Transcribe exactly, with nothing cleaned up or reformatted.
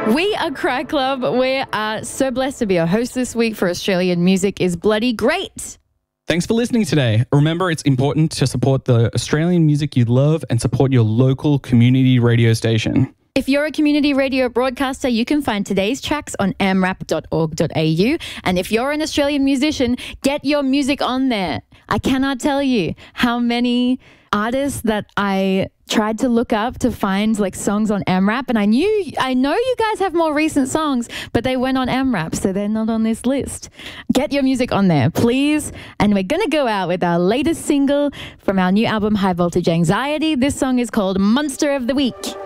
We are Cry Club. We are so blessed to be your host this week for Australian Music is Bloody Great. Thanks for listening today. Remember, it's important to support the Australian music you love and support your local community radio station. If you're a community radio broadcaster, you can find today's tracks on a m rap dot org dot a u. And if you're an Australian musician, get your music on there. I cannot tell you how many artists that I tried to look up to find like songs on A M R A P, and I knew, I know you guys have more recent songs, but they went on A M R A P, so they're not on this list. Get your music on there, please. And we're going to go out with our latest single from our new album, High Voltage Anxiety. This song is called Monster of the Week.